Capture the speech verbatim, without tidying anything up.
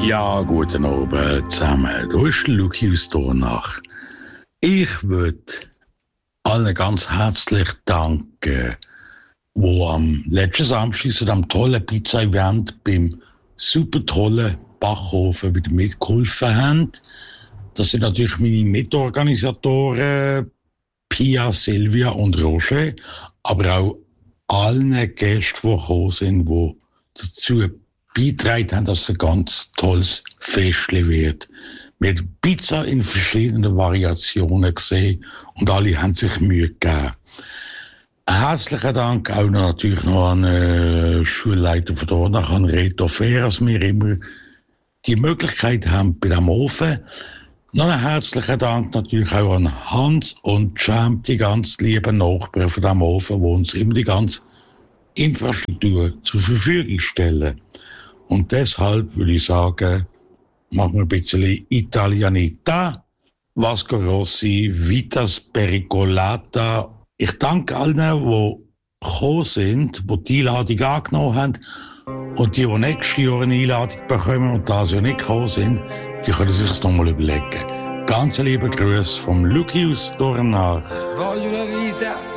Ja, guten Abend zusammen. Du bist Luki aus Dornach. Ich würde allen ganz herzlich danken, die am letzten Samstag zu diesem tollen Pizza-Event beim super tollen Backofen wieder mitgeholfen haben. Das sind natürlich meine Mitorganisatoren Pia, Silvia und Roger, aber auch allen Gästen, die gekommen sind, die dazu beigetragen haben, dass es ein ganz tolles Fest wird. Wir haben Pizza in verschiedenen Variationen gesehen und alle haben sich Mühe gegeben. Herzlichen Dank auch noch natürlich noch an den Schulleiter von Dornach, an Reto Fehr, dass wir immer die Möglichkeit haben bei dem Ofen. Noch einen herzlichen Dank natürlich auch an Hans und Champ, die ganz lieben Nachbarn von dem Ofen, die uns immer die ganze Infrastruktur zur Verfügung stellen. Und deshalb würde ich sagen, machen wir ein bisschen Italianita, Vasco Rossi, Vitas Pericolata. Ich danke allen, die gekommen sind, die die Einladung angenommen haben. Und die, die nächstes Jahr eine Einladung bekommen und das ja nicht gekommen sind, die können sich das nochmal überlegen. Ganz liebe Grüße vom Luki aus Dornach. Voglio una vita